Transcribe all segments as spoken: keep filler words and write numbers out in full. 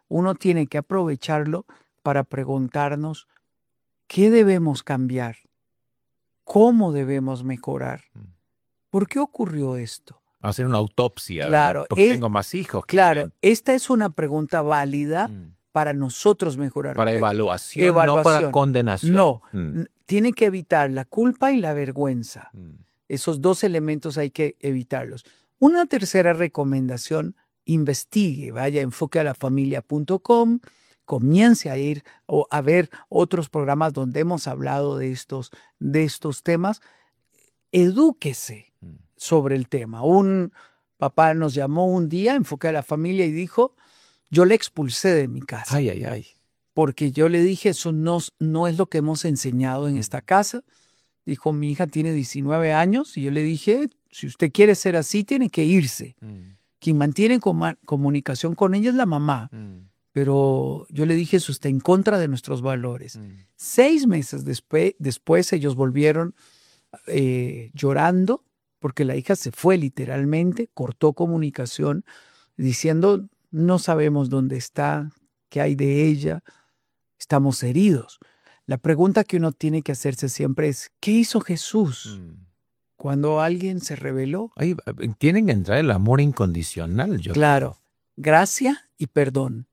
uno tiene que aprovecharlo para preguntarnos qué debemos cambiar, cómo debemos mejorar, por qué ocurrió esto. Hacer una autopsia, Claro, ¿verdad? Porque es, tengo más hijos. que- claro, esta es una pregunta válida Mm. para nosotros mejorar. Para Eh, evaluación, no para evaluación. condenación. No, Mm. n- tiene que evitar la culpa y la vergüenza. Mm. Esos dos elementos hay que evitarlos. Una tercera recomendación, investigue, vaya a enfoque a la familia punto com, comience a ir o a ver otros programas donde hemos hablado de estos, de estos temas. Edúquese Mm. sobre el tema. Un papá nos llamó un día, enfoque a la familia, y dijo, yo le expulsé de mi casa. Ay, ay, ay. Porque yo le dije, eso no, no es lo que hemos enseñado en esta casa. Dijo, mi hija tiene diecinueve años, y yo le dije, si usted quiere ser así, tiene que irse. Mm. Quien mantiene coma- comunicación con ella es la mamá. Mm. Pero yo le dije, eso está en contra de nuestros valores. Mm. Seis meses después, después ellos volvieron eh, llorando, porque la hija se fue literalmente, cortó comunicación, diciendo, no sabemos dónde está, qué hay de ella, estamos heridos. La pregunta que uno tiene que hacerse siempre es, ¿qué hizo Jesús Mm. cuando alguien se rebeló? Ahí, eh, tienen que entrar el amor incondicional. Yo Claro, gracia y perdón.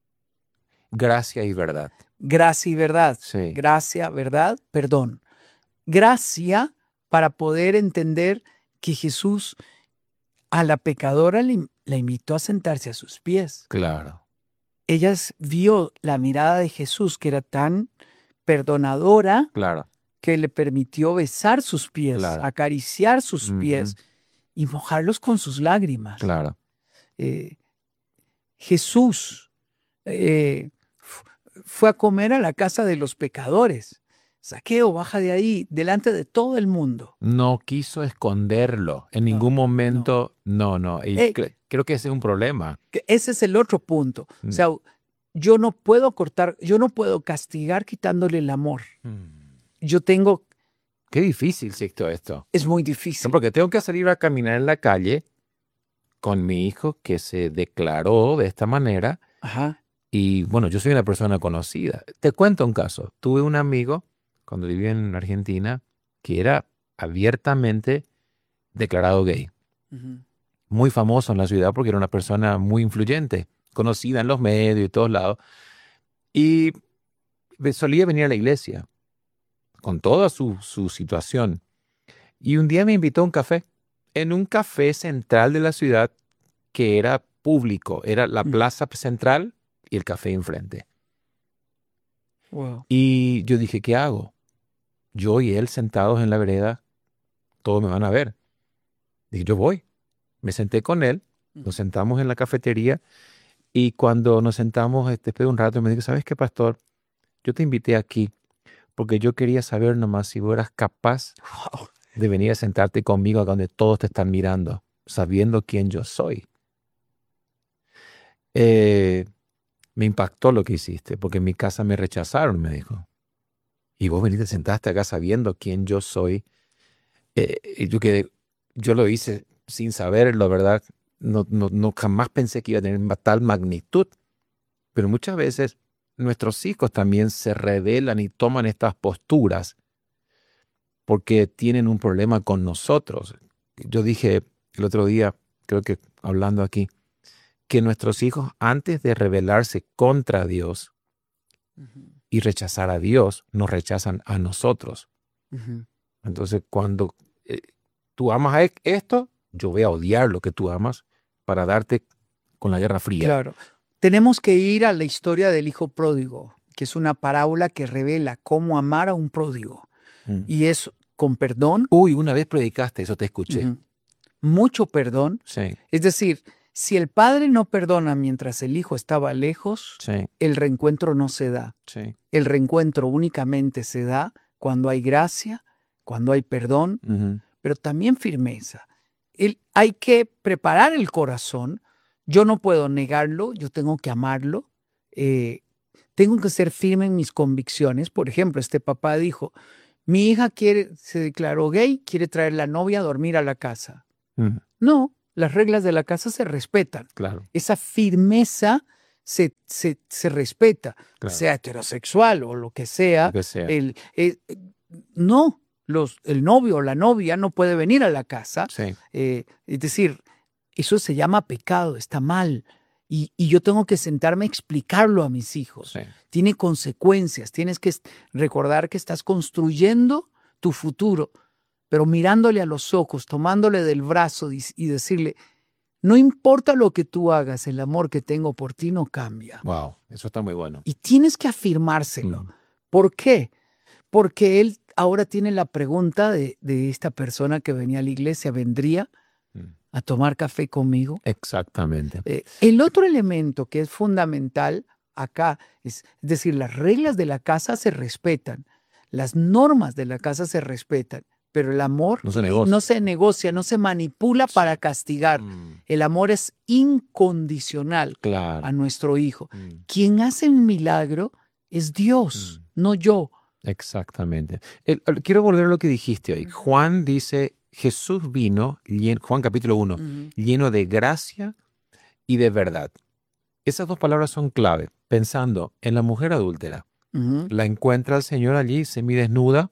Gracia y verdad. Gracia y verdad. Sí. Gracia, verdad, perdón. Gracia para poder entender que Jesús a la pecadora le- la invitó a sentarse a sus pies. Claro. Ella s- vio la mirada de Jesús, que era tan perdonadora, Claro. que le permitió besar sus pies, Claro. acariciar sus Ujú. pies y mojarlos con sus lágrimas. Claro. Eh, Jesús eh, fu- fue a comer a la casa de los pecadores. Saqueo, baja de ahí, delante de todo el mundo. No quiso esconderlo en ningún momento. No, no. Y Ey. cre- creo que ese es un problema. Que ese es el otro punto. Mm. O sea, yo no puedo cortar, yo no puedo castigar quitándole el amor. Yo tengo, Qué difícil, Sixto, esto. es muy difícil. Porque tengo que salir a caminar en la calle con mi hijo que se declaró de esta manera. Ajá. Y bueno, yo soy una persona conocida. Te cuento un caso. Tuve un amigo cuando vivía en Argentina que era abiertamente declarado gay. Ujú. Muy famoso en la ciudad porque era una persona muy influyente, conocida en los medios y todos lados. Y ve- solía venir a la iglesia con toda su, su situación. Y un día me invitó a un café, en un café central de la ciudad que era público. Era la Mm. plaza central y el café enfrente. Wow. Y yo dije, ¿qué hago? Yo y él sentados en la vereda, todos me van a ver. Dije, yo voy. Me senté con él, nos sentamos en la cafetería y cuando nos sentamos, este, después de un rato, me dijo, ¿sabes qué, pastor? Yo te invité aquí porque yo quería saber nomás si vos eras capaz Wow. de venir a sentarte conmigo acá donde todos te están mirando, sabiendo quién yo soy. Eh, me impactó lo que hiciste, porque en mi casa me rechazaron, me dijo. Y vos veniste, sentaste acá sabiendo quién yo soy. Eh, y yo, quedé, yo lo hice sin saberlo, ¿verdad? No, no, no jamás pensé que iba a tener ma- tal magnitud. Pero muchas veces nuestros hijos también se rebelan y toman estas posturas porque tienen un problema con nosotros. Yo dije el otro día, creo que hablando aquí, que nuestros hijos antes de rebelarse contra Dios Ujú. y rechazar a Dios, nos rechazan a nosotros. Ujú. Entonces, cuando eh, tú amas a e- esto, yo voy a odiar lo que tú amas para darte con la Guerra Fría. Claro. Tenemos que ir a la historia del hijo pródigo, que es una parábola que revela cómo amar a un pródigo. Mm. Y es con perdón, Uy, una vez predicaste, eso te escuché. ujú, mucho perdón. Sí, Es decir, si el padre no perdona mientras el hijo estaba lejos, sí, el reencuentro no se da. sí. El reencuentro únicamente se da cuando hay gracia, cuando hay perdón, Ujú. pero también firmeza. El- hay que preparar el corazón. Yo no puedo negarlo, yo tengo que amarlo. eh, tengo que ser firme en mis convicciones. Por ejemplo, este papá dijo, mi hija quiere, se declaró gay, quiere traer la novia a dormir a la casa. Ujú. No, las reglas de la casa se respetan. Claro. Esa firmeza se, se, se respeta, Claro. sea heterosexual o lo que sea. Lo que sea. El, el- no, los, el novio o la novia no puede venir a la casa. Sí. Eh, es decir, eso se llama pecado, está mal. Y, y yo tengo que sentarme a explicarlo a mis hijos. Sí. Tiene consecuencias. Tienes que est- recordar que estás construyendo tu futuro, pero mirándole a los ojos, tomándole del brazo y, y decirle, no importa lo que tú hagas, el amor que tengo por ti no cambia. Wow, eso está muy bueno. Y tienes que afirmárselo. Mm. ¿Por qué? Porque él ahora tiene la pregunta de, de esta persona que venía a la iglesia, ¿vendría Mm. a tomar café conmigo? Exactamente. Eh, el otro elemento que es fundamental acá es, es decir, las reglas de la casa se respetan, las normas de la casa se respetan, pero el amor No se negocia. no se negocia, no se manipula para castigar. Mm. El amor es incondicional Claro. a nuestro hijo. Mm. Quien hace un milagro es Dios, no yo. Exactamente. El- el- quiero volver a lo que dijiste hoy. Juan dice, Jesús vino, llen- Juan capítulo uno, Ujú, lleno de gracia y de verdad. Esas dos palabras son clave. Pensando en la mujer adúltera, ujú, la encuentra el Señor allí, semidesnuda,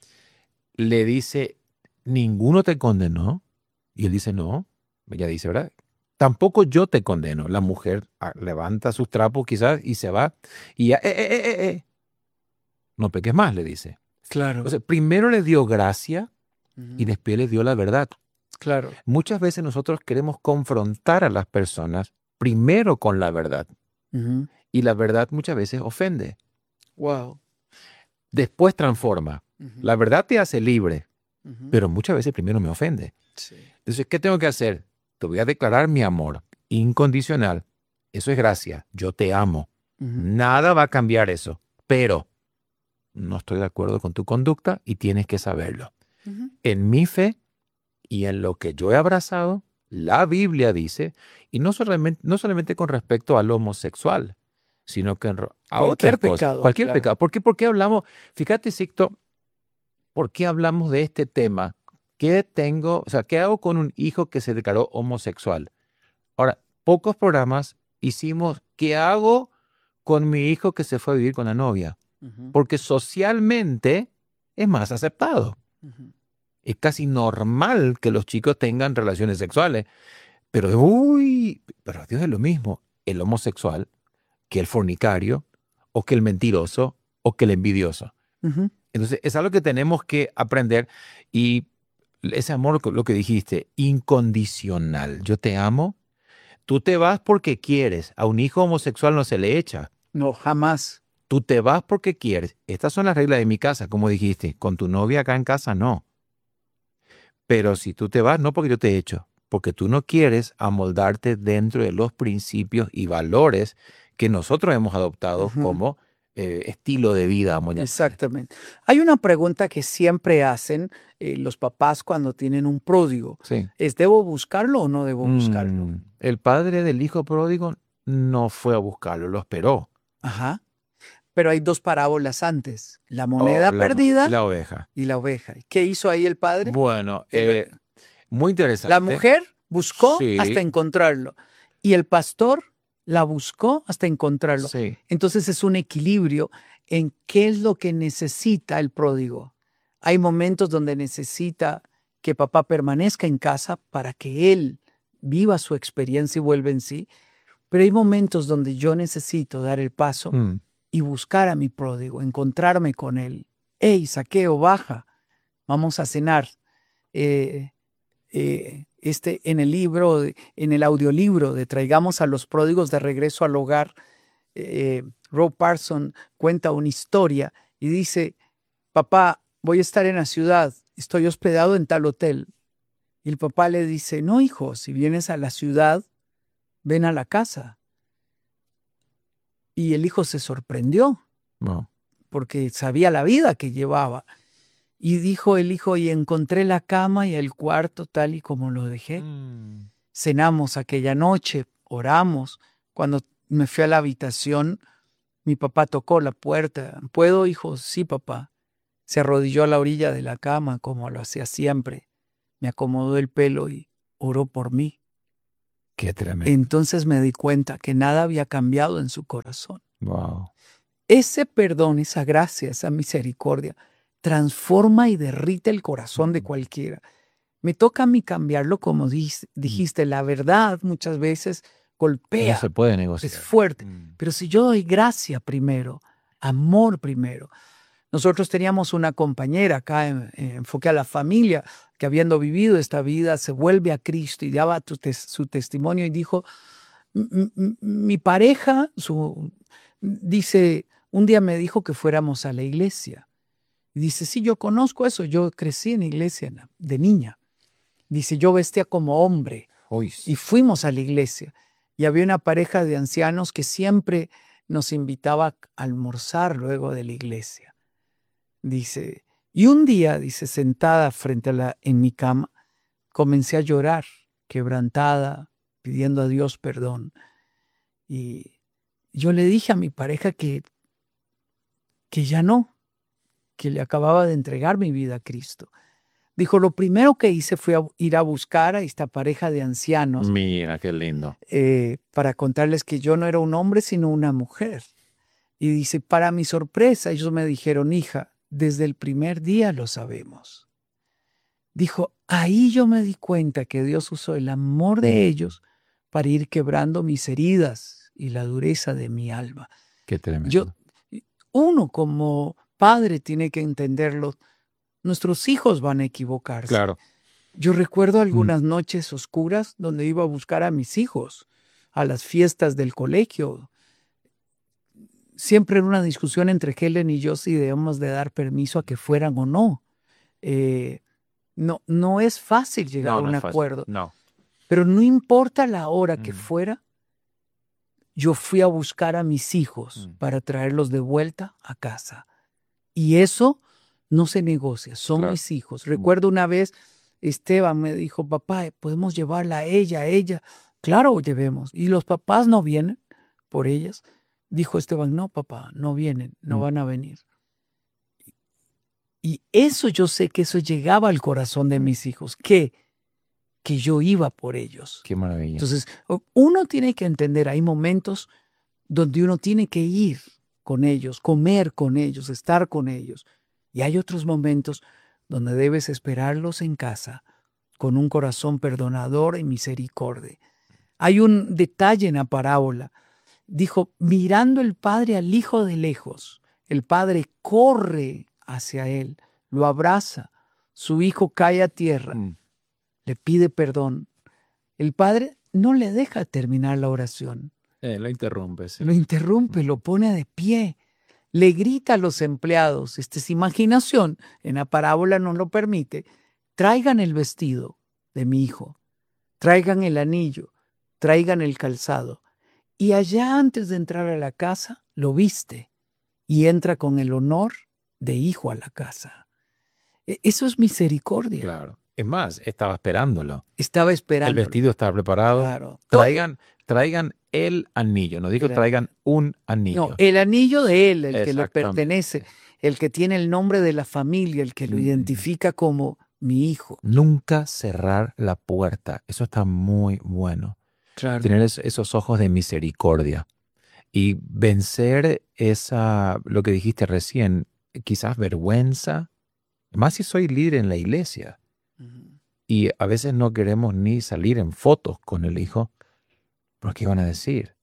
le dice, ¿ninguno te condenó? Y él dice, no. Ella dice, ¿verdad? Tampoco yo te condeno. La mujer ah, levanta sus trapos quizás y se va. Y ya, eh, eh, eh, eh, eh. No peques más, le dice. Claro. Entonces, primero le dio gracia Ujú, y después le dio la verdad. claro. Muchas veces nosotros queremos confrontar a las personas primero con la verdad. Ujú. Y la verdad muchas veces ofende. Wow. Después transforma. Ujú, La verdad te hace libre, ujú. pero muchas veces primero me ofende. Sí. Entonces, ¿qué tengo que hacer? Te voy a declarar mi amor incondicional. Eso es gracia. Yo te amo. Ujú, Nada va a cambiar eso. Pero no estoy de acuerdo con tu conducta y tienes que saberlo. ujú. En mi fe y en lo que yo he abrazado, la Biblia dice, y no solamente, no solamente con respecto al homosexual, sino que en ro- a Cualquier otras cosas. pecado, Cualquier claro. pecado. ¿Por qué, por qué hablamos? Fíjate, Sixto, ¿por qué hablamos de este tema? ¿Qué tengo, o sea, qué hago con un hijo que se declaró homosexual? Ahora, pocos programas hicimos, ¿qué hago con mi hijo que se fue a vivir con la novia? Ujú, Porque socialmente es más aceptado. ujú. Es casi normal que los chicos tengan relaciones sexuales. Pero, uy, pero Dios es lo mismo. El homosexual que el fornicario, o que el mentiroso, o que el envidioso. Ujú. Entonces, es algo que tenemos que aprender. Y ese amor, lo que dijiste, incondicional. Yo te amo. Tú te vas porque quieres. A un hijo homosexual no se le echa. No, jamás. Tú te vas porque quieres. Estas son las reglas de mi casa, como dijiste. Con tu novia acá en casa, no. Pero si tú te vas, no porque yo te echo, porque tú no quieres amoldarte dentro de los principios y valores que nosotros hemos adoptado Ujú. como eh, estilo de vida. vamos a llamar. Exactamente. Hay una pregunta que siempre hacen eh, los papás cuando tienen un pródigo. Sí. ¿Es debo buscarlo o no debo buscarlo? Mm, el padre del hijo pródigo no fue a buscarlo, lo esperó. Ajá. Pero hay dos parábolas antes. La moneda Oh, la- perdida La oveja. y la oveja. ¿Qué hizo ahí el padre? Bueno, El- eh, muy interesante. La mujer buscó Sí. hasta encontrarlo. Y el pastor la buscó hasta encontrarlo. Sí. Entonces es un equilibrio en qué es lo que necesita el pródigo. Hay momentos donde necesita que papá permanezca en casa para que él viva su experiencia y vuelva en sí. Pero hay momentos donde yo necesito dar el paso Mm, y buscar a mi pródigo, encontrarme con él. Hey, Saqueo, baja, vamos a cenar. Eh, eh, este, en el libro, de- en el audiolibro de Traigamos a los pródigos de regreso al hogar, eh, Rob Parson cuenta una historia y dice, papá, voy a estar en la ciudad, estoy hospedado en tal hotel. Y el papá le dice, no, hijo, si vienes a la ciudad, ven a la casa. Y el hijo se sorprendió no. porque sabía la vida que llevaba. Y dijo el hijo, y encontré la cama y el cuarto tal y como lo dejé. Mm, Cenamos aquella noche, oramos. Cuando me fui a la habitación, mi papá tocó la puerta. ¿Puedo, hijo? Sí, papá. Se arrodilló a la orilla de la cama, como lo hacía siempre. Me acomodó el pelo y oró por mí. Qué tremendo. Entonces me di cuenta que nada había cambiado en su corazón. Wow. Ese perdón, esa gracia, esa misericordia, transforma y derrite el corazón de cualquiera. Me toca a mí cambiarlo, como dijiste, la verdad muchas veces golpea. No se puede negociar. Es fuerte. Mm. Pero si yo doy gracia primero, amor primero. Nosotros teníamos una compañera acá en, en Enfoque a la Familia que, habiendo vivido esta vida, se vuelve a Cristo y daba tu tes, su testimonio y dijo, mi pareja, su, dice, un día me dijo que fuéramos a la iglesia. Y dice, sí, yo conozco eso, yo crecí en iglesia de niña. Dice, yo vestía como hombre. Uy. Y fuimos a la iglesia. Y había una pareja de ancianos que siempre nos invitaba a almorzar luego de la iglesia. Dice, y un día, dice, sentada frente a la, en mi cama, comencé a llorar, quebrantada, pidiendo a Dios perdón. Y yo le dije a mi pareja que, que ya no, que le acababa de entregar mi vida a Cristo. Dijo, lo primero que hice fue a ir a buscar a esta pareja de ancianos. Mira, qué lindo. Eh, para contarles que yo no era un hombre, sino una mujer. Y dice, para mi sorpresa, ellos me dijeron, hija, desde el primer día lo sabemos. Dijo, ahí yo me di cuenta que Dios usó el amor de ellos para ir quebrando mis heridas y la dureza de mi alma. Qué tremendo. Yo, uno como padre tiene que entenderlo. Nuestros hijos van a equivocarse. Claro. Yo recuerdo algunas mm. noches oscuras donde iba a buscar a mis hijos a las fiestas del colegio. Siempre era una discusión entre Helen y yo si debemos de dar permiso a que fueran o no. Eh, no, no es fácil llegar no, a un no es acuerdo. Fácil. No. Pero no importa la hora mm. que fuera, yo fui a buscar a mis hijos mm. para traerlos de vuelta a casa. Y eso no se negocia, son claro. mis hijos. Recuerdo una vez, Esteban me dijo, papá, ¿podemos llevarla a ella, a ella? Claro, llevemos. ¿Y los papás no vienen por ellas? Dijo Esteban, no, papá, no vienen, no mm. van a venir. Y eso yo sé que eso llegaba al corazón de mis hijos, que, que yo iba por ellos. Qué maravilla. Entonces, uno tiene que entender, hay momentos donde uno tiene que ir con ellos, comer con ellos, estar con ellos. Y hay otros momentos donde debes esperarlos en casa con un corazón perdonador y misericordia. Hay un detalle en la parábola. Dijo, mirando el padre al hijo de lejos, el padre corre hacia él, lo abraza, su hijo cae a tierra, mm. le pide perdón. El padre no le deja terminar la oración. Eh, lo interrumpe. Sí. Lo interrumpe, lo pone de pie. Le grita a los empleados, esta es imaginación, en la parábola no lo permite, traigan el vestido de mi hijo, traigan el anillo, traigan el calzado. Y allá antes de entrar a la casa, lo viste y entra con el honor de hijo a la casa. Eso es misericordia. Claro. Es más, estaba esperándolo. Estaba esperando. El vestido estaba preparado. Claro. Traigan, traigan el anillo. No digo traigan un anillo. No, el anillo de él, el que le pertenece, el que tiene el nombre de la familia, el que lo identifica como mi hijo. Nunca cerrar la puerta. Eso está muy bueno. Claro. Tener esos ojos de misericordia y vencer esa, lo que dijiste recién, quizás vergüenza, más si soy líder en la iglesia. Uh-huh. Y a veces no queremos ni salir en fotos con el hijo, porque ¿qué van a decir?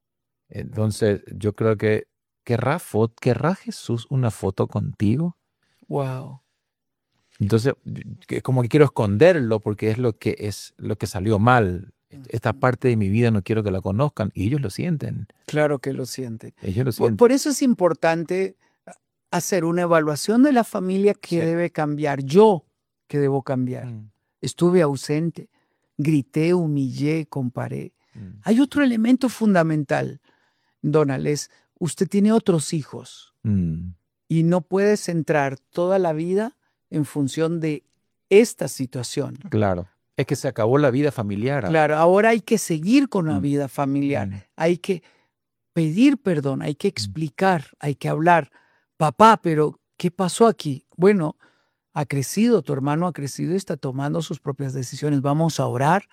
Entonces yo creo que ¿querrá, fo- ¿querrá Jesús una foto contigo? Wow. Entonces es como que quiero esconderlo porque es lo que, es lo que salió mal. Esta parte de mi vida no quiero que la conozcan y ellos lo sienten. Claro que lo sienten. Ellos lo sienten. Por, por eso es importante hacer una evaluación de la familia que sí. debe cambiar. Yo que debo cambiar. Mm. Estuve ausente, grité, humillé, comparé. Mm. Hay otro elemento fundamental, Donald, es usted tiene otros hijos mm. y no puede centrar toda la vida en función de esta situación. Claro. Es que se acabó la vida familiar. Claro, ahora hay que seguir con la vida familiar. Mm. Hay que pedir perdón, hay que explicar, mm. hay que hablar. Papá, pero ¿qué pasó aquí? Bueno, ha crecido, tu hermano ha crecido y está tomando sus propias decisiones. Vamos a orar,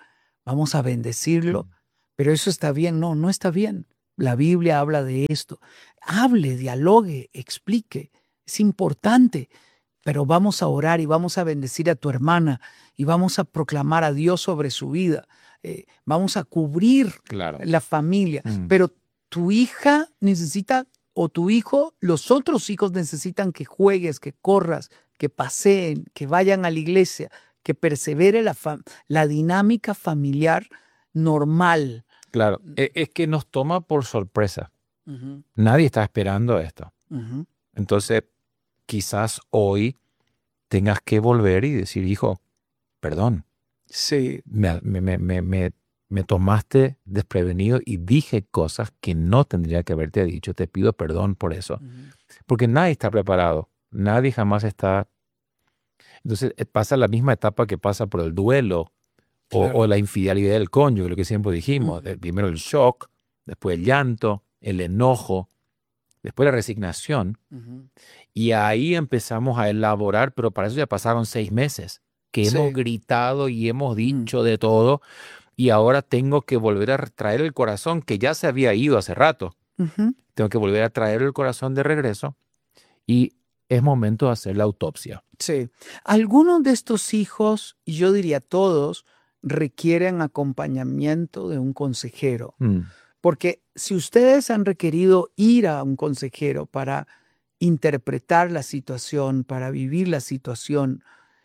vamos a bendecirlo, pero eso está bien. No, no está bien. La Biblia habla de esto. Hable, dialogue, explique. Es importante, pero vamos a orar y vamos a bendecir a tu hermana y vamos a proclamar a Dios sobre su vida. Eh, vamos a cubrir Claro. la familia, Mm. pero tu hija necesita, o tu hijo, los otros hijos necesitan que juegues, que corras, que paseen, que vayan a la iglesia, que persevere la, fam- la dinámica familiar normal. Claro. E- Es que nos toma por sorpresa. Ujú, Nadie está esperando esto. ujú. Entonces, quizás hoy tengas que volver y decir, hijo, perdón, Sí, me, me, me, me, me- me tomaste desprevenido y dije cosas que no tendría que haberte dicho. Te pido perdón por eso. ujú. Porque nadie está preparado. Nadie jamás está. Entonces, eh, pasa la misma etapa que pasa por el duelo o, Claro. o la infidelidad del cónyuge, lo que siempre dijimos. Ujú. Eh, Primero el shock, después el llanto, el enojo, después la resignación. Ujú. Y ahí empezamos a elaborar, pero para eso ya pasaron seis meses, que Sí. hemos gritado y hemos dicho de todo, y ahora tengo que volver a traer el corazón que ya se había ido hace rato. Ujú. Tengo que volver a traer el corazón de regreso y es momento de hacer la autopsia. Sí. Algunos de estos hijos, y yo diría todos, requieren acompañamiento de un consejero. Mm, Porque si ustedes han requerido ir a un consejero para interpretar la situación, para vivir la situación,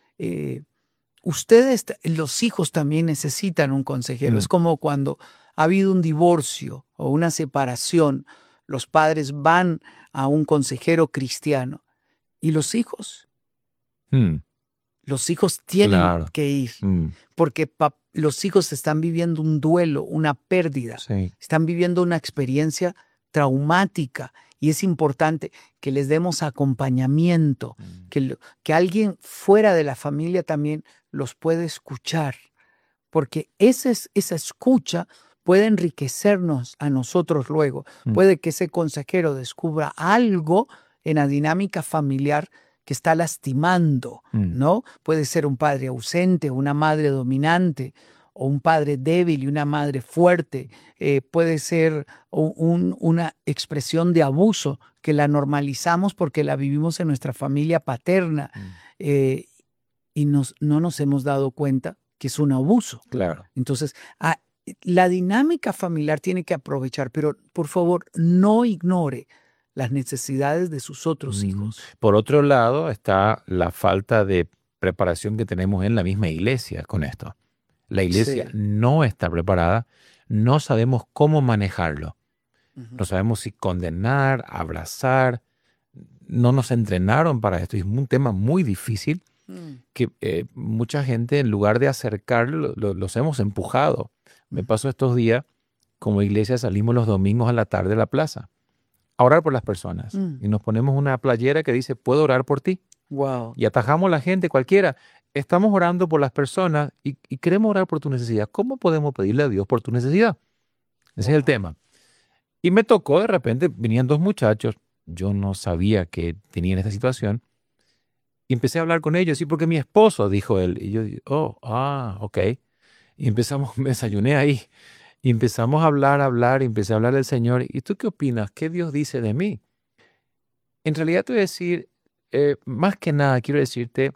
eh, ustedes, t- los hijos también necesitan un consejero. Mm. Es como cuando ha habido un divorcio o una separación, los padres van a un consejero cristiano y los hijos, mm, los hijos tienen Claro. que ir mm, porque pa- los hijos están viviendo un duelo, una pérdida. sí. Están viviendo una experiencia traumática y es importante que les demos acompañamiento, Mm. que, lo- que alguien fuera de la familia también los puede escuchar, porque esa, es- esa escucha puede enriquecernos a nosotros luego. Mm. Puede que ese consejero descubra algo en la dinámica familiar que está lastimando, Mm. ¿no? Puede ser un padre ausente, una madre dominante, o un padre débil y una madre fuerte. Eh, puede ser u- un- una expresión de abuso que la normalizamos porque la vivimos en nuestra familia paterna Mm. eh, y nos, no nos hemos dado cuenta que es un abuso. Claro. Entonces, ah, la dinámica familiar tiene que aprovechar, pero por favor, no ignore las necesidades de sus otros Mm. hijos. Por otro lado está la falta de preparación que tenemos en la misma iglesia con esto. La iglesia Sí. no está preparada, no sabemos cómo manejarlo. Ujú. No sabemos si condenar, abrazar. No nos entrenaron para esto. Es un tema muy difícil Mm. que eh, mucha gente, en lugar de acercarlo, lo- los hemos empujado. Me pasó estos días, como iglesia salimos los domingos a la tarde a la plaza a orar por las personas. Mm. Y nos ponemos una playera que dice, puedo orar por ti. Wow. Y atajamos a la gente, cualquiera. Estamos orando por las personas y, y queremos orar por tu necesidad. ¿Cómo podemos pedirle a Dios por tu necesidad? Ese es el Wow. tema. Y me tocó, de repente, venían dos muchachos. Yo no sabía que tenían esta situación. Y empecé a hablar con ellos. Y porque mi esposo, dijo él. Y yo, oh, ah, ok. Y empezamos, me desayuné ahí. Y empezamos a hablar, a hablar. Y empecé a hablar del Señor. ¿Y tú qué opinas? ¿Qué Dios dice de mí? En realidad te voy a decir, eh, más que nada, quiero decirte,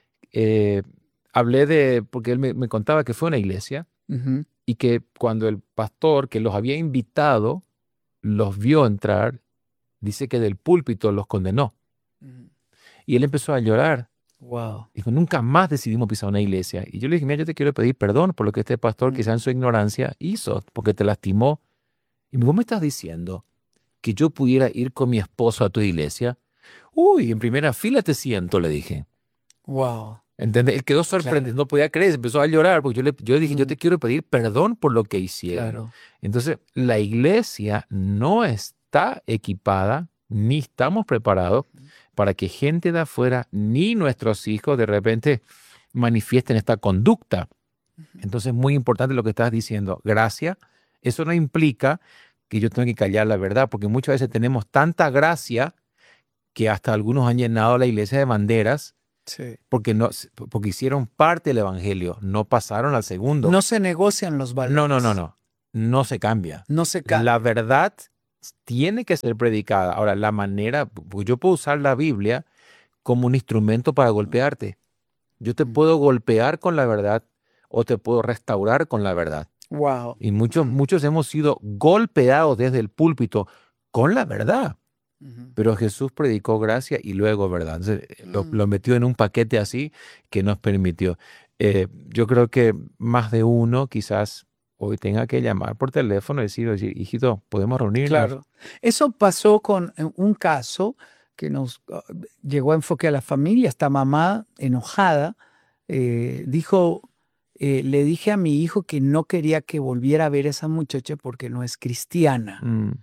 eh, hablé de, porque él me, me contaba que fue a una iglesia Ujú. y que cuando el pastor que los había invitado los vio entrar, dice que del púlpito los condenó. Ujú. Y él empezó a llorar. Wow. Dijo, nunca más decidimos pisar una iglesia. Y yo le dije, mira, yo te quiero pedir perdón por lo que este pastor, Mm. quizá en su ignorancia, hizo, porque te lastimó. Y me dijo, ¿vos me estás diciendo que yo pudiera ir con mi esposo a tu iglesia? Uy, en primera fila te siento, le dije. Wow. ¿Entendés? Él quedó sorprendido, no podía creer, empezó a llorar, porque yo le yo dije, yo Mm. te quiero pedir perdón por lo que hicieron. Claro. Entonces, la iglesia no está equipada, ni estamos preparados para que gente de afuera, ni nuestros hijos, de repente manifiesten esta conducta. Entonces, es muy importante lo que estás diciendo. Gracia, eso no implica que yo tenga que callar la verdad, porque muchas veces tenemos tanta gracia que hasta algunos han llenado la iglesia de banderas Sí. Porque, no, porque hicieron parte del evangelio, no pasaron al segundo. No se negocian los valores. No, no, no, no. No se cambia. No se cambia. La verdad tiene que ser predicada. Ahora, la manera, pues yo puedo usar la Biblia como un instrumento para golpearte. Yo te puedo golpear con la verdad o te puedo restaurar con la verdad. Wow. Y muchos, muchos hemos sido golpeados desde el púlpito con la verdad. Uh-huh. Pero Jesús predicó gracia y luego verdad. Entonces, lo, Mm. lo metió en un paquete así que nos permitió. Eh, yo creo que más de uno quizás hoy tenga que llamar por teléfono y decir, decir hijito, ¿podemos reunirnos? Claro. Eso pasó con un caso que nos uh, llegó a Enfoque a la Familia. Esta mamá enojada eh, dijo, eh, le dije a mi hijo que no quería que volviera a ver a esa muchacha porque no es cristiana. Mm.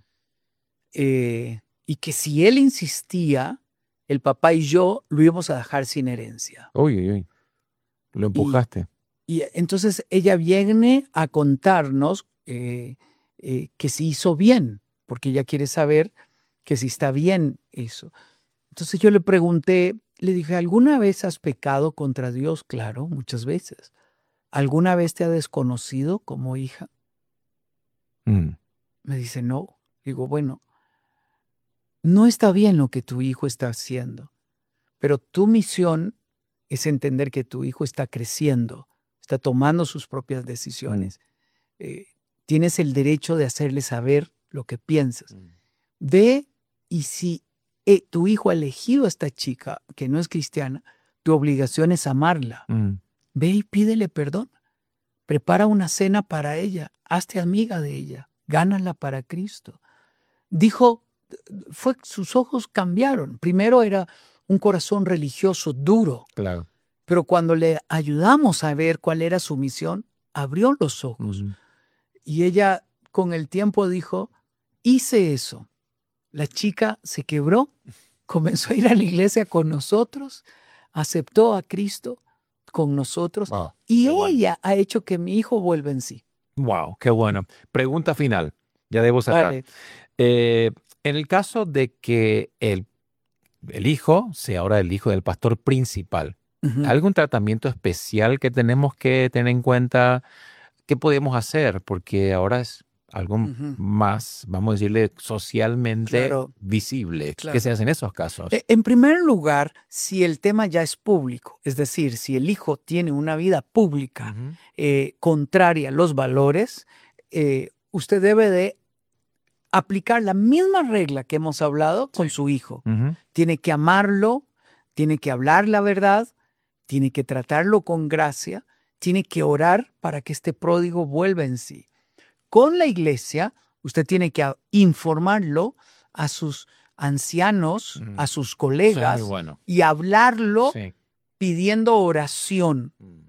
Eh, y que si él insistía, el papá y yo lo íbamos a dejar sin herencia. Uy, uy, uy. Lo empujaste. Y, y entonces ella viene a contarnos eh, eh, que si hizo bien, porque ella quiere saber que si está bien eso. Entonces yo le pregunté, le dije, ¿alguna vez has pecado contra Dios? Claro, muchas veces. ¿Alguna vez te ha desconocido como hija? Mm. Me dice, no. Digo, bueno, no está bien lo que tu hijo está haciendo, pero tu misión es entender que tu hijo está creciendo, está tomando sus propias decisiones. Mm. Eh, tienes el derecho de hacerle saber lo que piensas. Mm. Ve y si eh, tu hijo ha elegido a esta chica que no es cristiana, tu obligación es amarla. Mm. Ve y pídele perdón. Prepara una cena para ella, hazte amiga de ella, gánala para Cristo. Dijo, fue, sus ojos cambiaron. Primero era un corazón religioso duro. Claro. Pero cuando le ayudamos a ver cuál era su misión, abrió los ojos. Uh-huh. Y ella con el tiempo dijo, hice eso. La chica se quebró, comenzó a ir a la iglesia con nosotros, aceptó a Cristo con nosotros. Wow, y ella bueno. ha hecho que mi hijo vuelva en sí. Wow, qué bueno. Pregunta final. Ya debo sacar. Vale. Eh, en el caso de que el, el hijo sea ahora el hijo del pastor principal, uh-huh. ¿algún tratamiento especial que tenemos que tener en cuenta? ¿Qué podemos hacer? Porque ahora es algo uh-huh. más, vamos a decirle, socialmente claro. visible. Claro. ¿Qué se hace en esos casos? En primer lugar, si el tema ya es público, es decir, si el hijo tiene una vida pública uh-huh. eh, contraria a los valores, eh, usted debe de aplicar la misma regla que hemos hablado con sí. su hijo. Uh-huh. Tiene que amarlo, tiene que hablar la verdad, tiene que tratarlo con gracia, tiene que orar para que este pródigo vuelva en sí. Con la iglesia, usted tiene que informarlo a sus ancianos, mm. a sus colegas, sí, bueno. y hablarlo sí. pidiendo oración, mm.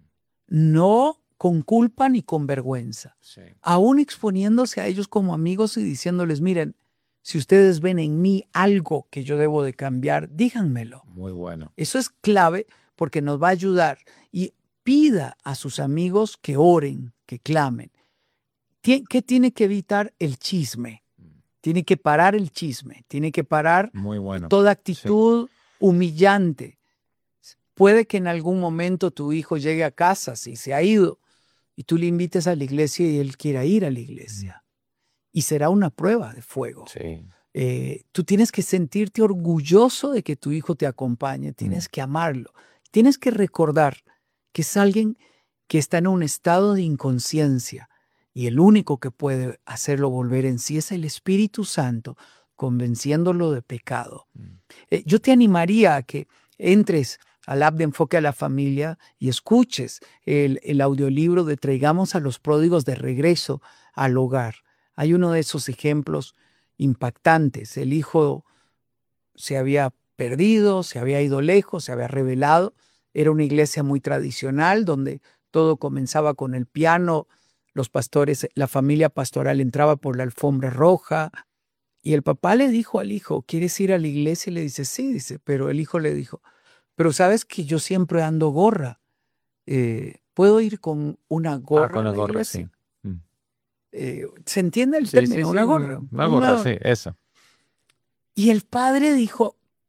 no con culpa ni con vergüenza, sí. aún exponiéndose a ellos como amigos y diciéndoles, miren, si ustedes ven en mí algo que yo debo de cambiar, díganmelo. Muy bueno. Eso es clave porque nos va a ayudar. Y pida a sus amigos que oren, que clamen. ¿Qué tiene que evitar? El chisme. Tiene que parar el chisme. Tiene que parar Muy bueno. toda actitud sí. humillante. Puede que en algún momento tu hijo llegue a casa, si se ha ido, y tú le invites a la iglesia y él quiera ir a la iglesia. Y será una prueba de fuego. Sí. Eh, tú tienes que sentirte orgulloso de que tu hijo te acompañe. Tienes mm. que amarlo. Tienes que recordar que es alguien que está en un estado de inconsciencia. Y el único que puede hacerlo volver en sí es el Espíritu Santo, convenciéndolo de pecado. Mm. Eh, yo te animaría a que entres al app de Enfoque a la Familia y escuches el, el audiolibro de Traigamos a los pródigos de regreso al hogar. Hay uno de esos ejemplos impactantes. El hijo se había perdido, se había ido lejos, se había rebelado. Era una iglesia muy tradicional donde todo comenzaba con el piano. Los pastores, la familia pastoral entraba por la alfombra roja y el papá le dijo al hijo, ¿quieres ir a la iglesia? Y le dice, sí, dice, pero el hijo le dijo, pero sabes que yo siempre ando gorra. Eh, ¿Puedo ir con una gorra? Ah, con una gorra, sí. Mm. Eh, ¿Se entiende el sí, término? Sí, sí, una gorra. Una gorra, una... sí, eso. Y el padre dijo,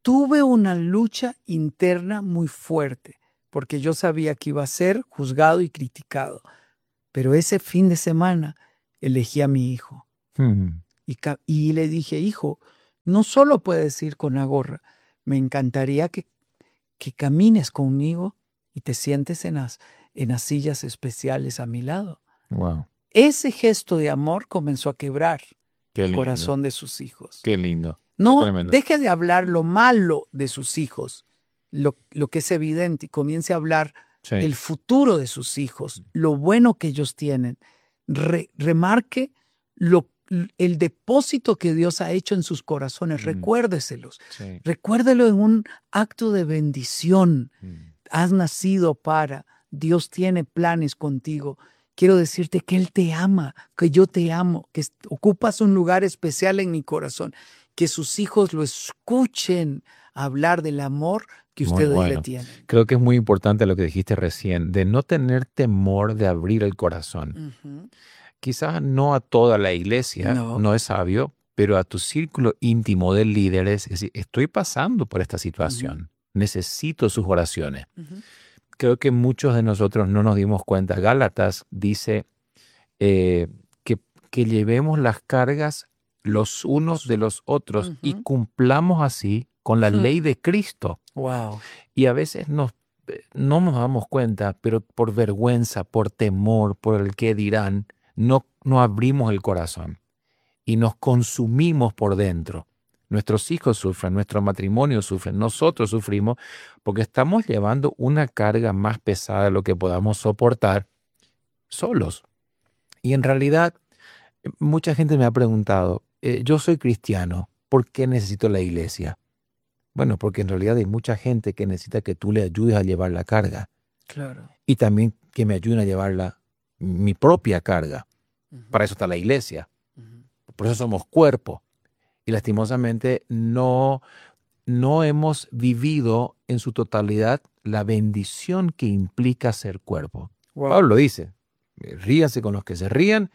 tuve una lucha interna muy fuerte, porque yo sabía que iba a ser juzgado y criticado. Pero ese fin de semana elegí a mi hijo. Mm. Y, y le dije, hijo, no solo puedes ir con la gorra, me encantaría que, que camines conmigo y te sientes en las, en las sillas especiales a mi lado. Wow. Ese gesto de amor comenzó a quebrar Qué el lindo. corazón de sus hijos. Qué lindo. No Tremendo. deje de hablar lo malo de sus hijos, lo, lo que es evidente, y comience a hablar Sí. el futuro de sus hijos, lo bueno que ellos tienen. Re, remarque lo, el depósito que Dios ha hecho en sus corazones. Mm. Recuérdeselos. Sí. Recuérdelo en un acto de bendición. Mm. Has nacido para, Dios tiene planes contigo. Quiero decirte que Él te ama, que yo te amo, que ocupas un lugar especial en mi corazón, que sus hijos lo escuchen hablar del amor que Muy ustedes bueno. le tienen. Creo que es muy importante lo que dijiste recién, de no tener temor de abrir el corazón. Uh-huh. Quizás no a toda la iglesia, No. no es sabio, pero a tu círculo íntimo de líderes, es decir, estoy pasando por esta situación, necesito sus oraciones. Uh-huh. Creo que muchos de nosotros no nos dimos cuenta. Gálatas dice eh, que, que llevemos las cargas los unos de los otros Uh-huh. y cumplamos así con la Hmm. ley de Cristo. Wow. Y a veces nos, eh, no nos damos cuenta, pero por vergüenza, por temor, por el qué dirán, no, no abrimos el corazón y nos consumimos por dentro. Nuestros hijos sufren, nuestro matrimonio sufre, nosotros sufrimos porque estamos llevando una carga más pesada de lo que podamos soportar solos. Y en realidad, mucha gente me ha preguntado, eh, yo soy cristiano, ¿por qué necesito la iglesia? Bueno, porque en realidad hay mucha gente que necesita que tú le ayudes a llevar la carga Claro. y también que me ayuden a llevar la, mi propia carga. Uh-huh. Para eso está la iglesia. Uh-huh. Por eso somos cuerpo. Y lastimosamente no, no hemos vivido en su totalidad la bendición que implica ser cuerpo. Wow. Pablo lo dice, ríanse con los que se rían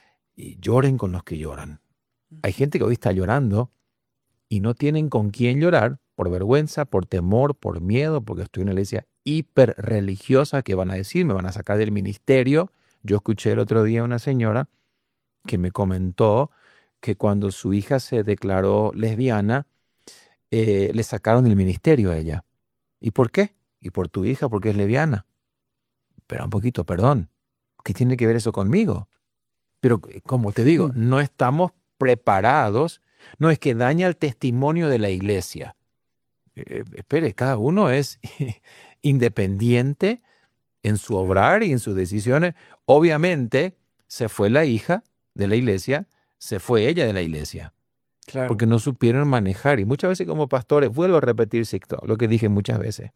y lloren con los que lloran. Hay gente que hoy está llorando y no tienen con quién llorar por vergüenza, por temor, por miedo, porque estoy en una iglesia hiper religiosa que van a decir, me van a sacar del ministerio. Yo escuché el otro día a una señora que me comentó que cuando su hija se declaró lesbiana, eh, le sacaron del ministerio a ella. ¿Y por qué? Y por tu hija, porque es lesbiana. Pero un poquito, perdón. ¿Qué tiene que ver eso conmigo? Pero como te digo, Mm. no estamos preparados. No es que daña el testimonio de la iglesia. Eh, espere, cada uno es independiente en su obrar y en sus decisiones. Obviamente, se fue la hija de la iglesia, se fue ella de la iglesia. Claro. Porque no supieron manejar. Y muchas veces como pastores, vuelvo a repetir Sixto, lo que dije muchas veces.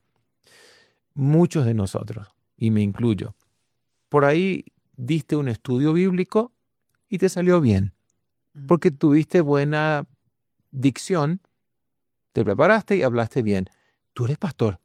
Muchos de nosotros, y me incluyo, por ahí diste un estudio bíblico y te salió bien. Porque tuviste buena dicción, te preparaste y hablaste bien. Tú eres pastor.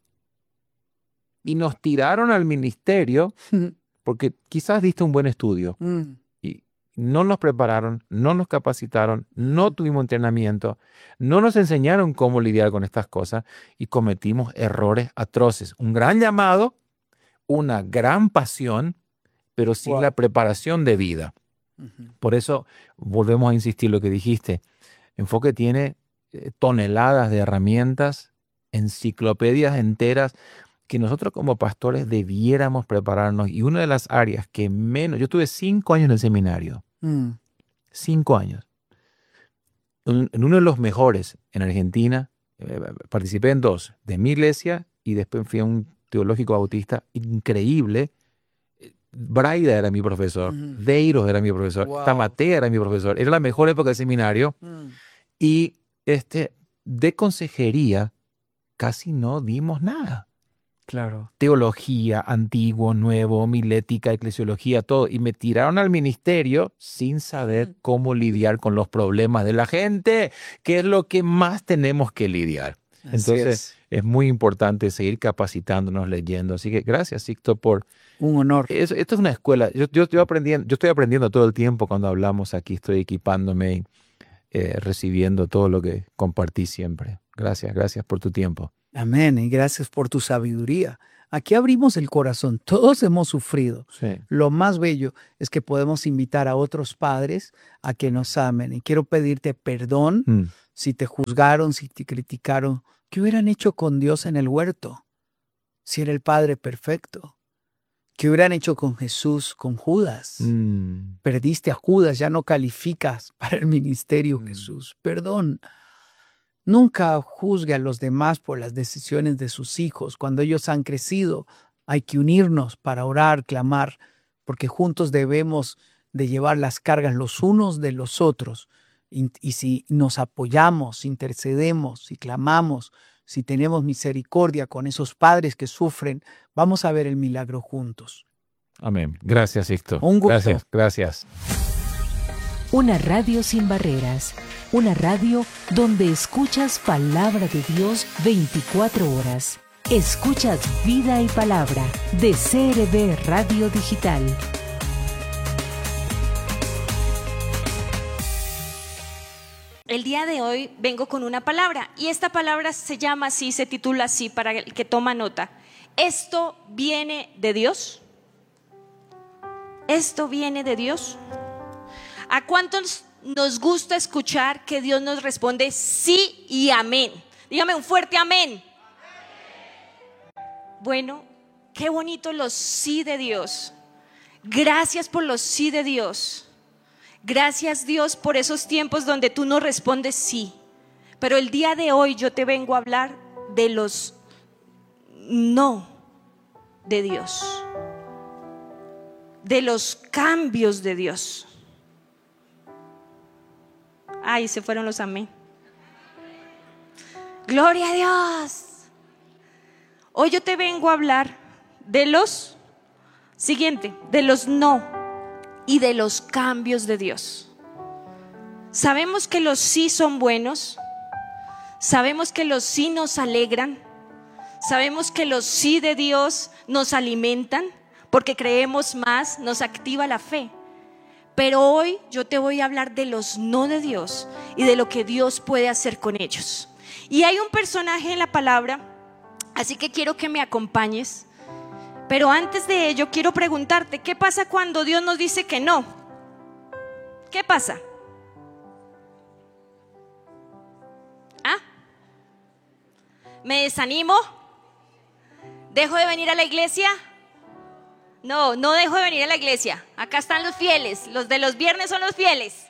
Y nos tiraron al ministerio porque quizás diste un buen estudio. Mm. Y no nos prepararon, no nos capacitaron, no tuvimos entrenamiento, no nos enseñaron cómo lidiar con estas cosas y cometimos errores atroces. Un gran llamado, una gran pasión, pero sin Wow. la preparación de vida. Uh-huh. Por eso volvemos a insistir lo que dijiste. Enfoque tiene eh, toneladas de herramientas, enciclopedias enteras que nosotros como pastores debiéramos prepararnos. Y una de las áreas que menos... Yo tuve cinco años en el seminario. Mm. Cinco años. En, en uno de los mejores en Argentina. Eh, participé en dos. De mi iglesia y después fui a un teológico bautista increíble. Braida era mi profesor, Ujú. Deiros era mi profesor, Wow. Tamatea era mi profesor. Era la mejor época del seminario. Mm. Y este, de consejería casi no dimos nada. Claro. Teología, antiguo, nuevo, homilética, eclesiología, todo. Y me tiraron al ministerio sin saber cómo lidiar con los problemas de la gente, que es lo que más tenemos que lidiar. Así Entonces, es. es muy importante seguir capacitándonos, leyendo. Así que gracias, Sixto, por... Un honor. Eso, esto es una escuela. Yo, yo, estoy aprendiendo, yo estoy aprendiendo todo el tiempo cuando hablamos aquí. Estoy equipándome, eh, recibiendo todo lo que compartí siempre. Gracias, gracias por tu tiempo. Amén, y gracias por tu sabiduría. Aquí abrimos el corazón, todos hemos sufrido. Sí. Lo más bello es que podemos invitar a otros padres a que nos amen. Y quiero pedirte perdón Mm. si te juzgaron, si te criticaron. ¿Qué hubieran hecho con Dios en el huerto? Si era el Padre perfecto. ¿Qué hubieran hecho con Jesús, con Judas? Mm. Perdiste a Judas, ya no calificas para el ministerio, Mm. Jesús. Perdón. Nunca juzgue a los demás por las decisiones de sus hijos. Cuando ellos han crecido, hay que unirnos para orar, clamar, porque juntos debemos de llevar las cargas los unos de los otros. Y, y si nos apoyamos, intercedemos y clamamos, si tenemos misericordia con esos padres que sufren, vamos a ver el milagro juntos. Amén. Gracias, Sixto. Un gusto. Gracias, gracias. Una radio sin barreras. Una radio donde escuchas palabra de Dios veinticuatro horas. Escuchas Vida y Palabra de C R B Radio Digital. El día de hoy vengo con una palabra y esta palabra se llama así, se titula así para el que toma nota. ¿Esto viene de Dios? ¿Esto viene de Dios? ¿A cuántos nos gusta escuchar que Dios nos responde sí y amén? Dígame un fuerte amén. Bueno, qué bonito los sí de Dios. Gracias por los sí de Dios. Gracias, Dios, por esos tiempos donde tú nos respondes sí. Pero el día de hoy yo te vengo a hablar de los no de Dios, de los cambios de Dios. Ay, se fueron los amén. Gloria a Dios. Hoy yo te vengo a hablar de los siguiente, de los no y de los cambios de Dios. Sabemos que los sí son buenos, sabemos que los sí nos alegran, sabemos que los sí de Dios nos alimentan porque creemos más, nos activa la fe. Pero hoy yo te voy a hablar de los no de Dios y de lo que Dios puede hacer con ellos. Y hay un personaje en la palabra, así que quiero que me acompañes. Pero antes de ello quiero preguntarte, ¿qué pasa cuando Dios nos dice que no? ¿Qué pasa? ¿Ah? ¿Me desanimo? ¿Dejo de venir a la iglesia? No, no dejo de venir a la iglesia. Acá están los fieles, los de los viernes son los fieles.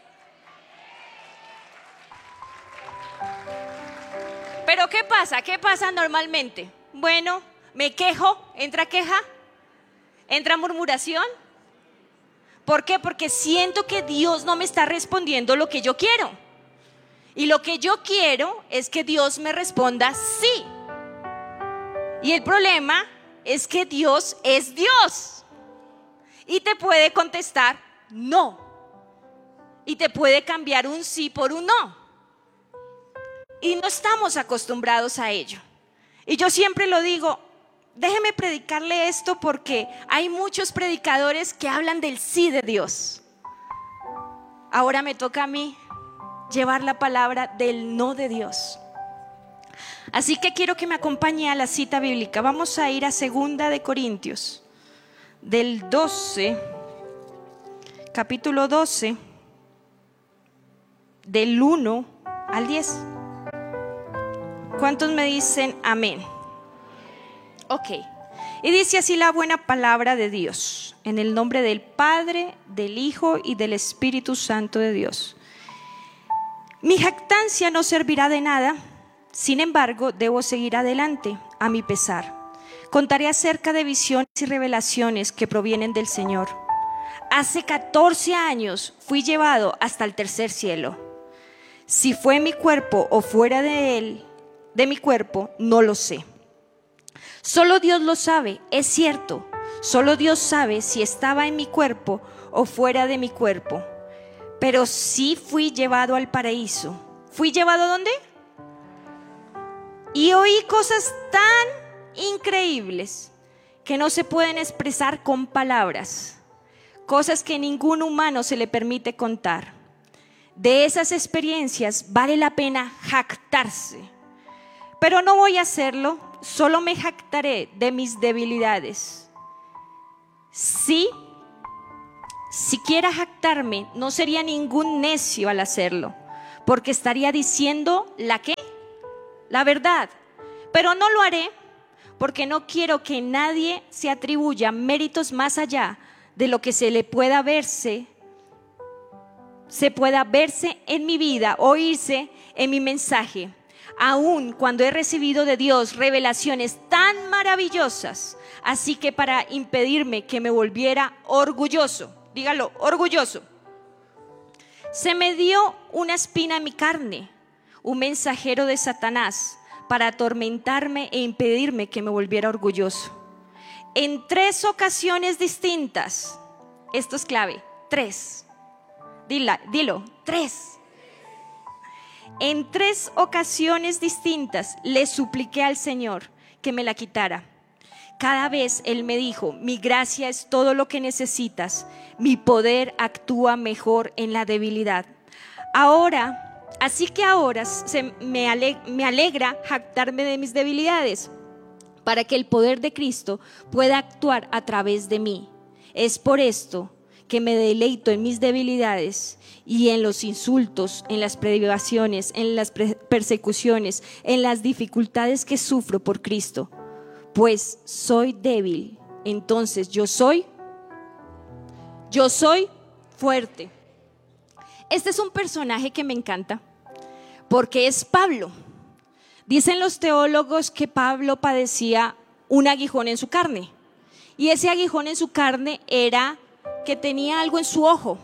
Pero ¿qué pasa? ¿Qué pasa normalmente? Bueno, me quejo, entra queja, entra murmuración. ¿Por qué? Porque siento que Dios no me está respondiendo lo que yo quiero. Y lo que yo quiero es que Dios me responda sí. Y el problema es que Dios es Dios. Y te puede contestar no. Y te puede cambiar un sí por un no. Y no estamos acostumbrados a ello. Y yo siempre lo digo, déjeme predicarle esto porque hay muchos predicadores que hablan del sí de Dios. Ahora me toca a mí llevar la palabra del no de Dios. Así que quiero que me acompañe a la cita bíblica. Vamos a ir a Segunda de Corintios, del doce, capítulo doce, del uno al diez. ¿Cuántos me dicen amén? Ok, y dice así la buena palabra de Dios, en el nombre del Padre, del Hijo y del Espíritu Santo de Dios. Mi jactancia no servirá de nada, sin embargo, debo seguir adelante a mi pesar. Contaré acerca de visiones y revelaciones que provienen del Señor. Hace catorce años fui llevado hasta el tercer cielo. Si fue mi cuerpo o fuera de él, de mi cuerpo, no lo sé. Solo Dios lo sabe, es cierto. Solo Dios sabe si estaba en mi cuerpo o fuera de mi cuerpo. Pero sí fui llevado al paraíso. ¿Fui llevado a dónde? Y oí cosas tan increíbles que no se pueden expresar con palabras. Cosas que ningún humano se le permite contar. De esas experiencias vale la pena jactarse. pero no voy a hacerlo, solo me jactaré de mis debilidades. Sí, si quiera jactarme, no sería ningún necio al hacerlo, porque estaría diciendo ¿la qué? La verdad. Pero no lo haré porque no quiero que nadie se atribuya méritos más allá de lo que se le pueda verse, se pueda verse en mi vida, oírse en mi mensaje, aun cuando he recibido de Dios revelaciones tan maravillosas, así que para impedirme que me volviera orgulloso, dígalo, orgulloso, se me dio una espina en mi carne, un mensajero de Satanás, para atormentarme e impedirme que me volviera orgulloso. En tres ocasiones distintas, esto es clave, tres, Dila, dilo, tres. En tres ocasiones distintas le supliqué al Señor que me la quitara. Cada vez Él me dijo: mi gracia es todo lo que necesitas, mi poder actúa mejor en la debilidad. Ahora Así que ahora se me, ale, me alegra jactarme de mis debilidades, para que el poder de Cristo pueda actuar a través de mí. Es por esto que me deleito en mis debilidades y en los insultos, en las privaciones, en las persecuciones, en las dificultades que sufro por Cristo. Pues soy débil, entonces yo soy, yo soy fuerte. Este es un personaje que me encanta porque es Pablo. Dicen los teólogos que Pablo padecía un aguijón en su carne, y ese aguijón en su carne era que tenía algo en su ojo.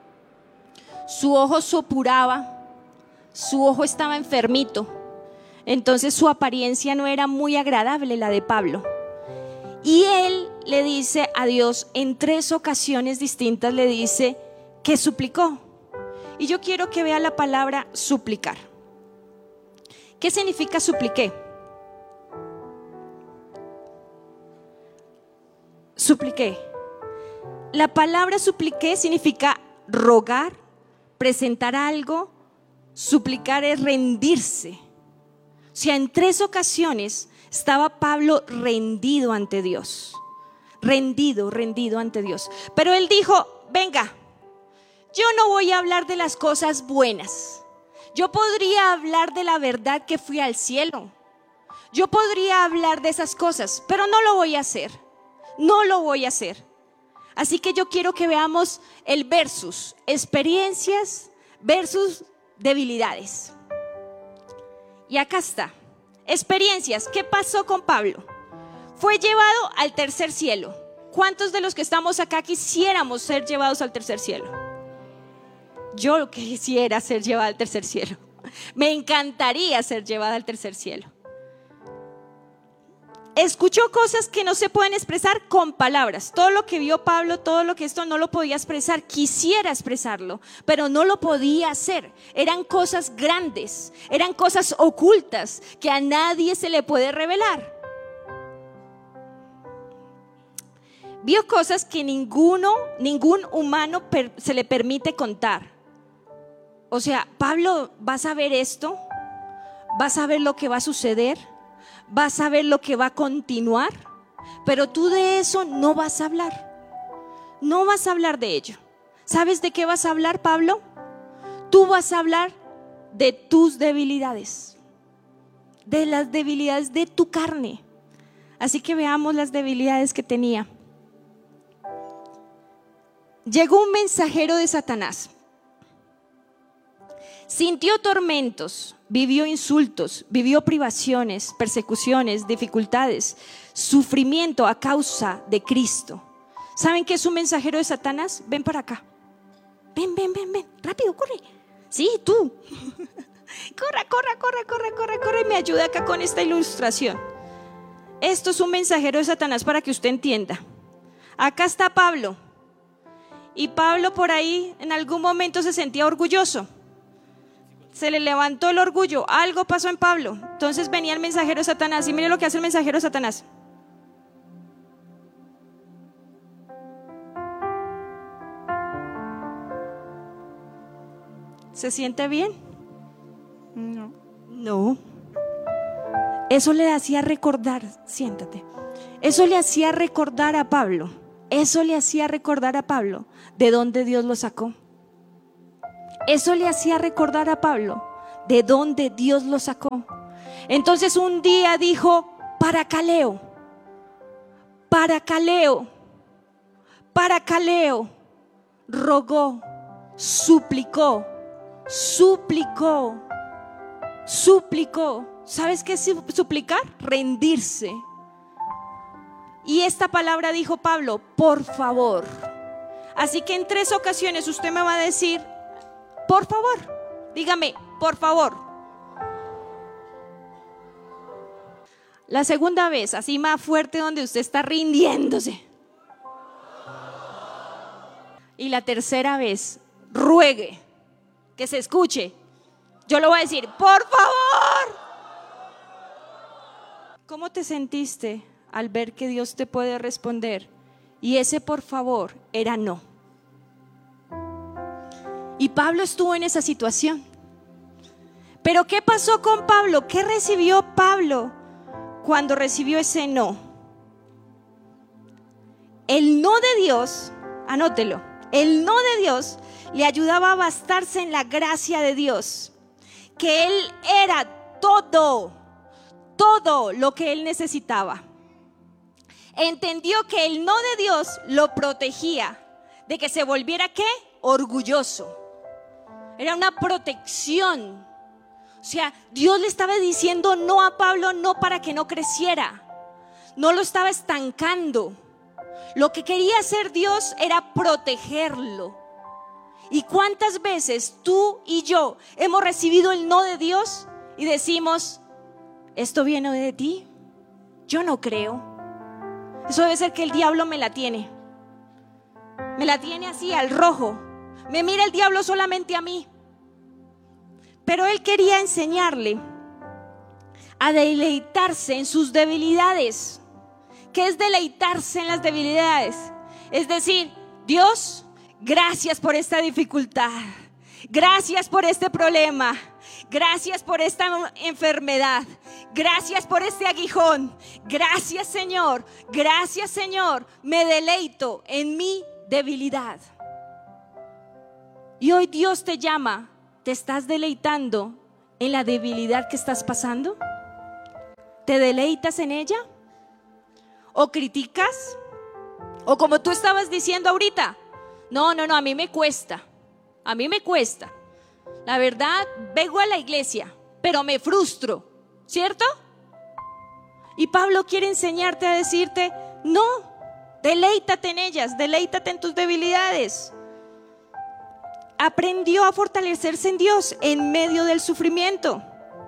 Su ojo supuraba, su ojo estaba enfermito, entonces su apariencia no era muy agradable, la de Pablo. Y él le dice a Dios en tres ocasiones distintas, le dice que suplicó. Y yo quiero que vea la palabra suplicar. ¿Qué significa supliqué? Supliqué. La palabra supliqué significa rogar, presentar algo. Suplicar es rendirse. O sea, en tres ocasiones estaba Pablo rendido ante Dios. Rendido, rendido ante Dios. Pero él dijo: venga, yo no voy a hablar de las cosas buenas. Yo podría hablar de la verdad que fui al cielo. Yo podría hablar de esas cosas, pero no lo voy a hacer. No lo voy a hacer. Así que yo quiero que veamos el versus, experiencias versus debilidades. Y acá está, experiencias. ¿Qué pasó con Pablo? Fue llevado al tercer cielo. ¿Cuántos de los que estamos acá quisiéramos ser llevados al tercer cielo? Yo quisiera ser llevada al tercer cielo. Me encantaría ser llevada al tercer cielo. Escuchó cosas que no se pueden expresar con palabras. Todo lo que vio Pablo, todo lo que esto no lo podía expresar. Quisiera expresarlo, pero no lo podía hacer. Eran cosas grandes, eran cosas ocultas que a nadie se le puede revelar. Vio cosas que ninguno, ningún humano per, se le permite contar. O sea, Pablo, ¿vas a ver esto? ¿Vas a ver lo que va a suceder? ¿Vas a ver lo que va a continuar? Pero tú de eso no vas a hablar. No vas a hablar de ello. ¿Sabes de qué vas a hablar, Pablo? Tú vas a hablar de tus debilidades, de las debilidades de tu carne. Así que veamos las debilidades que tenía. Llegó un mensajero de Satanás. Sintió tormentos, vivió insultos, vivió privaciones, persecuciones, dificultades, sufrimiento a causa de Cristo. ¿Saben qué es un mensajero de Satanás? Ven para acá. Ven, ven, ven, ven. Rápido, corre. Sí, tú. Corra, corra, corra, corra, corra, corra. Y me ayuda acá con esta ilustración. Esto es un mensajero de Satanás para que usted entienda. Acá está Pablo. Y Pablo por ahí en algún momento se sentía orgulloso. Se le levantó el orgullo, algo pasó en Pablo. Entonces venía el mensajero de Satanás. Y mire lo que hace el mensajero de Satanás. ¿Se siente bien? No. No. Eso le hacía recordar, siéntate, eso le hacía recordar a Pablo, eso le hacía recordar a Pablo de dónde Dios lo sacó. Eso le hacía recordar a Pablo de dónde Dios lo sacó. Entonces un día dijo, Paracaleo, Paracaleo, Paracaleo, rogó, suplicó, suplicó, suplicó. ¿Sabes qué es suplicar? Rendirse. Y esta palabra dijo Pablo, por favor. Así que en tres ocasiones usted me va a decir, por favor, dígame, por favor. La segunda vez, así más fuerte, donde usted está rindiéndose. Y la tercera vez, ruegue, que se escuche. Yo le voy a decir, por favor. ¿Cómo te sentiste al ver que Dios te puede responder? Y ese por favor era no. Y Pablo estuvo en esa situación. Pero ¿qué pasó con Pablo? ¿Qué recibió Pablo cuando recibió ese no? El no de Dios, anótelo, el no de Dios le ayudaba a bastarse en la gracia de Dios, que él era todo, todo lo que él necesitaba. Entendió que el no de Dios lo protegía de que se volviera ¿qué? Orgulloso. Era una protección. O sea, Dios le estaba diciendo no a Pablo, no para que no creciera. No lo estaba estancando. Lo que quería hacer Dios era protegerlo. ¿Y cuántas veces tú y yo hemos recibido el no de Dios y decimos, ¿esto viene de ti? Yo no creo. Eso debe ser que el diablo me la tiene. Me la tiene así al rojo. Me mira el diablo solamente a mí. Pero él quería enseñarle a deleitarse en sus debilidades. ¿Qué es deleitarse en las debilidades? Es decir, Dios, gracias por esta dificultad. Gracias por este problema. Gracias por esta enfermedad. Gracias por este aguijón. Gracias, Señor. Gracias, Señor. Me deleito en mi debilidad. Y hoy Dios te llama. ¿Te estás deleitando en la debilidad que estás pasando? ¿Te deleitas en ella? ¿O criticas? ¿O como tú estabas diciendo ahorita? No, no, no, a mí me cuesta. A mí me cuesta. La verdad, vengo a la iglesia, pero me frustro, ¿cierto? Y Pablo quiere enseñarte a decirte, no, deleítate en ellas, deleítate en tus debilidades. Aprendió a fortalecerse en Dios en medio del sufrimiento.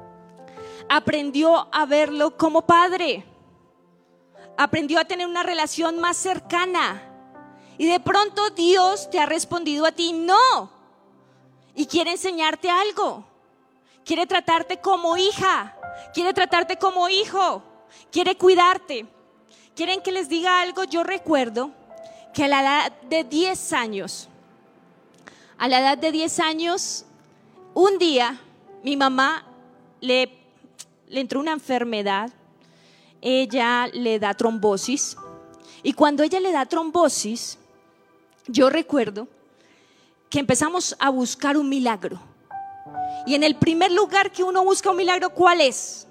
Aprendió a verlo como padre. Aprendió a tener una relación más cercana. Y de pronto Dios te ha respondido a ti, no. Y quiere enseñarte algo. Quiere tratarte como hija. Quiere tratarte como hijo. Quiere cuidarte. ¿Quieren que les diga algo? Yo recuerdo que a la edad de diez años, a la edad de diez años, un día mi mamá le, le entró una enfermedad. Ella le da trombosis. Y cuando ella le da trombosis, yo recuerdo que empezamos a buscar un milagro. Y en el primer lugar que uno busca un milagro, ¿cuál es?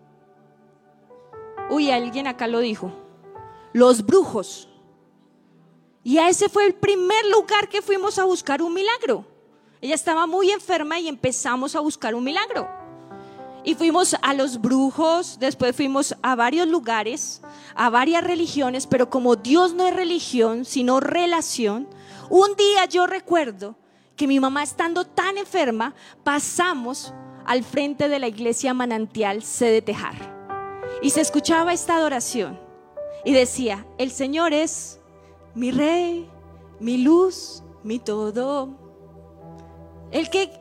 Uy, alguien acá lo dijo. Los brujos. Y a ese fue el primer lugar que fuimos a buscar un milagro. Ella estaba muy enferma y empezamos a buscar un milagro. Y fuimos a los brujos, después fuimos a varios lugares, a varias religiones, pero como Dios no es religión, sino relación, un día yo recuerdo que mi mamá, estando tan enferma, pasamos al frente de la iglesia Manantial C de Tejar. Y se escuchaba esta adoración y decía, el Señor es mi rey, mi luz, mi todo. El que